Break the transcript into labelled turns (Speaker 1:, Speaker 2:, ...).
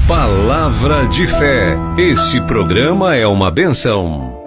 Speaker 1: Palavra de fé. Este programa é uma bênção.